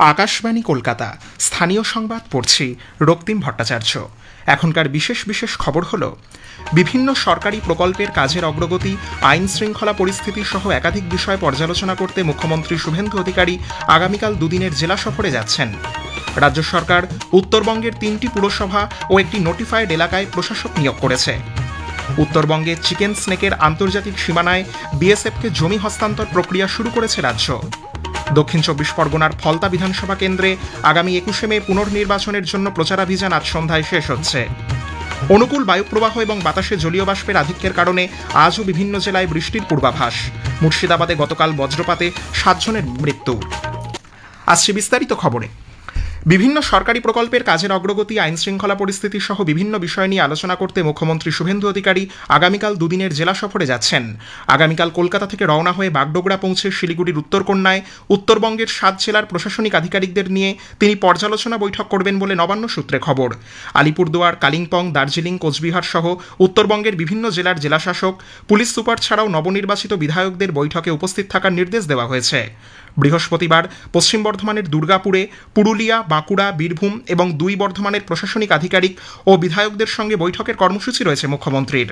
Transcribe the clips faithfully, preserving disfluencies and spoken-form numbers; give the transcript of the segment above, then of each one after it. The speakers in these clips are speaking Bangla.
আকাশবাণী কলকাতা স্থানীয় সংবাদ পড়ছি রক্তিম ভট্টাচার্য। এখনকার বিশেষ বিশেষ খবর হল, বিভিন্ন সরকারি প্রকল্পের কাজের অগ্রগতি, আইন শৃঙ্খলা পরিস্থিতি সহ একাধিক বিষয় পর্যালোচনা করতে মুখ্যমন্ত্রী শুভেন্দু অধিকারী আগামীকাল দুদিনের জেলা সফরে যাচ্ছেন। রাজ্য সরকার উত্তরবঙ্গের তিনটি পুরসভা ও একটি নোটিফাইড এলাকায় প্রশাসক নিয়োগ করেছে। উত্তরবঙ্গে চিকেন স্নেকের আন্তর্জাতিক সীমানায় বিএসএফকে জমি হস্তান্তর প্রক্রিয়া শুরু করেছে রাজ্য। দক্ষিণ চব্বিশ পরগনার ফলতা বিধানসভা কেন্দ্রে আগামী একুশে মে পুনর্নির্বাচনের জন্য প্রচারাভিযান আজ সন্ধ্যায় শেষ হচ্ছে। অনুকূল বায়ুপ্রবাহ এবং বাতাসে জলীয় বাষ্পের আধিক্যের কারণে আজও বিভিন্ন জেলায় বৃষ্টির পূর্বাভাস। মুর্শিদাবাদে গতকাল বজ্রপাতে সাতজনের মৃত্যু। আসছে বিস্তারিত খবরে। বিভিন্ন সরকারি প্রকল্পের কাজের অগ্রগতি, আইন শৃঙ্খলা পরিস্থিতি সহ বিভিন্ন বিষয় নিয়ে আলোচনা করতে মুখ্যমন্ত্রী শুভেন্দু অধিকারী আগামীকাল দুদিনের জেলা সফরে যাচ্ছেন। আগামীকাল কলকাতা থেকে রওনা হয়ে বাগডোগরা পৌঁছে শিলিগুড়ির উত্তরকন্যায় উত্তরবঙ্গের সাত জেলার প্রশাসনিক আধিকারিকদের নিয়ে তিনি পর্যালোচনা বৈঠক করবেন বলে নবান্ন সূত্রে খবর। আলিপুরদুয়ার, কালিম্পং, দার্জিলিং, কোচবিহার সহ উত্তরবঙ্গের বিভিন্ন জেলার জেলাশাসক, পুলিশ সুপার ছাড়াও নবনির্বাচিত বিধায়কদের বৈঠকে উপস্থিত থাকার নির্দেশ দেওয়া হয়েছে। বৃহস্পতিবার পশ্চিম বর্ধমানের দুর্গাপুরে, পুরুলিয়া, বাঁকুড়া, বীরভূম এবং দুই বর্ধমানের প্রশাসনিক আধিকারিক ও বিধায়কদের সঙ্গে বৈঠকের কর্মসূচি রয়েছে মুখ্যমন্ত্রীর।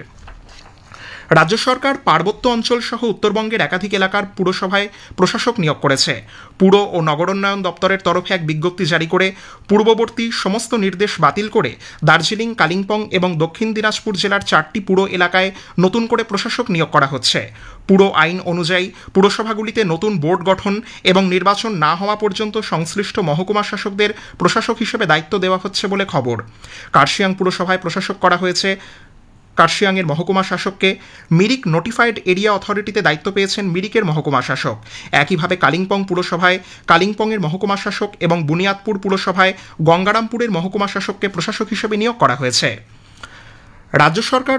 রাজ্য সরকার পার্বত্য অঞ্চল সহ উত্তরবঙ্গের একাধিক এলাকার পুরসভায় প্রশাসক নিয়োগ করেছে। পুর ও নগরোন্নয়ন দপ্তরের তরফে এক বিজ্ঞপ্তি জারি করে পূর্ববর্তী সমস্ত নির্দেশ বাতিল করে দার্জিলিং, কালিম্পং এবং দক্ষিণ দিনাজপুর জেলার চারটি পুর এলাকায় নতুন করে প্রশাসক নিয়োগ করা হচ্ছে। পুর আইন অনুযায়ী পুরসভাগুলিতে নতুন বোর্ড গঠন এবং নির্বাচন না হওয়া পর্যন্ত সংশ্লিষ্ট মহকুমা শাসকদের প্রশাসক হিসেবে দায়িত্ব দেওয়া হচ্ছে বলে খবর। কার্শিয়াং পুরসভায় প্রশাসক করা হয়েছে কার্শিয়াংয়ের মহকুমা শাসককে। মিরিক নোটিফাইড এরিয়া অথরিটিতে দায়িত্ব পেয়েছেন মিরিকের মহকুমা শাসক। একইভাবে কালিম্পং পুরসভায় কালিম্পংয়ের মহকুমা শাসক এবং বুনিয়াদপুর পুরসভায় গঙ্গারামপুরের মহকুমা শাসককে প্রশাসক হিসেবে নিয়োগ করা হয়েছে। রাজ্য সরকার